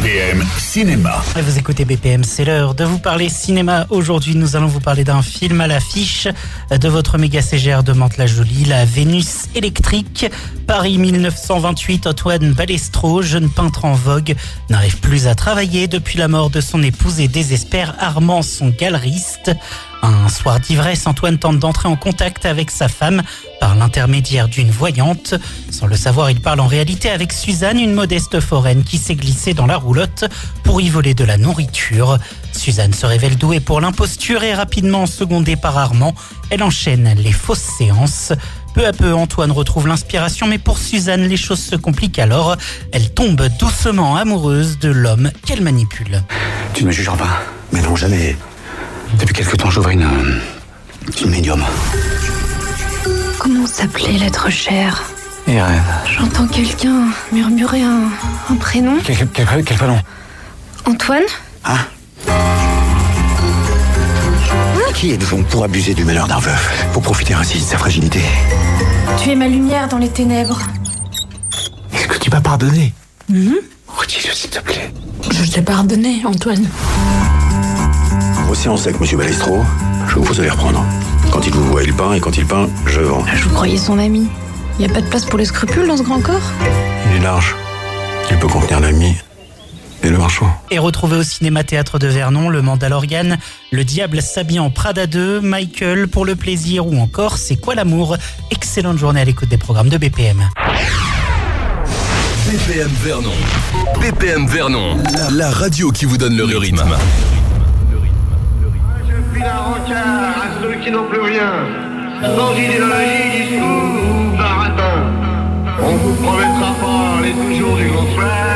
BPM Cinéma. Et vous écoutez BPM, c'est l'heure de vous parler cinéma. Aujourd'hui, nous allons vous parler d'un film à l'affiche de votre méga CGR de Mantes-la-Jolie, La Vénus électrique. Paris 1928, Antoine Balestro, jeune peintre en vogue, n'arrive plus à travailler depuis la mort de son épouse et désespère Armand, son galeriste. Un soir d'ivresse, Antoine tente d'entrer en contact avec sa femme par l'intermédiaire d'une voyante. Sans le savoir, il parle en réalité avec Suzanne, une modeste foraine qui s'est glissée dans la roulotte pour y voler de la nourriture. Suzanne se révèle douée pour l'imposture et rapidement secondée par Armand, elle enchaîne les fausses séances. Peu à peu, Antoine retrouve l'inspiration, mais pour Suzanne, les choses se compliquent alors. Elle tombe doucement amoureuse de l'homme qu'elle manipule. Tu ne me juges en vain. Mais non, jamais. Depuis quelque temps, j'ouvre une médium. Comment s'appelait l'être cher? Irène. J'entends quelqu'un murmurer un prénom. Quel prénom? Antoine? Hein? Qui êtes-vous pour abuser du malheur d'un veuf? Pour profiter ainsi de sa fragilité? Tu es ma lumière dans les ténèbres. Est-ce que tu m'as pardonné? Redis-le, s'il te plaît. Je t'ai pardonné, Antoine. Vos séances avec Monsieur Balestro, je vous les reprendre. Quand il vous voit, il peint, et quand il peint, je vends. Je vous croyais son ami. Y a pas de place pour les scrupules dans ce grand corps? Il est large. Il peut contenir l'ami et le marchand. Et retrouvez au cinéma Théâtre de Vernon, Le Mandalorian, Le Diable s'habille en Prada 2, Michael pour le plaisir ou encore C'est quoi l'amour? Excellente journée à l'écoute des programmes de BPM. BPM Vernon. BPM Vernon. La radio qui vous donne le rythme. Je file un rencard à ceux qui n'ont plus rien. Sans idéologie, discours ou baratin. On vous promettra pas les toujours du grand soir.